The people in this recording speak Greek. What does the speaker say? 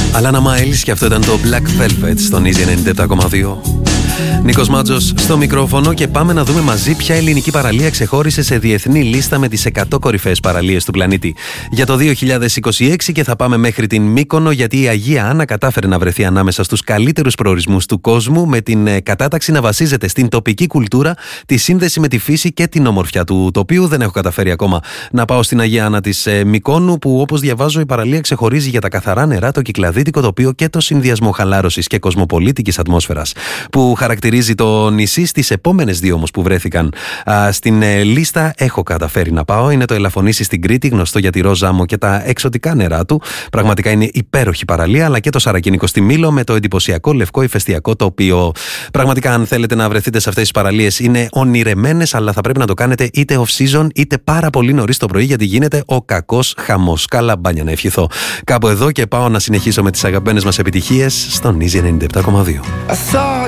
Αλάνα Μάιλς και αυτό ήταν το Black Velvet στον Easy 97,2. Νίκος Μάτζος στο μικρόφωνο και πάμε να δούμε μαζί ποια ελληνική παραλία ξεχώρισε σε διεθνή λίστα με τις 100 κορυφαίες παραλίες του πλανήτη για το 2026 και θα πάμε μέχρι την Μύκονο γιατί η Αγία Άννα κατάφερε να βρεθεί ανάμεσα στους καλύτερους προορισμούς του κόσμου με την κατάταξη να βασίζεται στην τοπική κουλτούρα, τη σύνδεση με τη φύση και την ομορφιά του τοπίου. Δεν έχω καταφέρει ακόμα να πάω στην Αγία Άννα της Μυκόνου που όπως διαβάζω η παραλία ξεχωρίζει για τα καθαρά νερά, το κυκλαδίτικο τοπίο και το συνδυασμό χαλάρωσης και κοσμοπολίτικης ατμόσφαιρας που χαρακτηρίζει το νησί. Στις επόμενες δύο όμως που βρέθηκαν στην λίστα έχω καταφέρει να πάω. Είναι το Ελαφωνήσι στην Κρήτη, γνωστό για τη ροζ άμμο και τα εξωτικά νερά του. Πραγματικά είναι υπέροχη παραλία, αλλά και το Σαρακίνικο στη Μήλο με το εντυπωσιακό λευκό ηφαιστειακό τοπίο. Πραγματικά, αν θέλετε να βρεθείτε σε αυτές τις παραλίες, είναι ονειρεμένες, αλλά θα πρέπει να το κάνετε είτε off-season είτε πάρα πολύ νωρίς το πρωί, γιατί γίνεται ο κακός χαμός. Καλά μπάνια να ευχηθώ. Κάπου εδώ και πάω να συνεχίσω με τις αγαπημένες μας επιτυχίες στον Easy 97,2.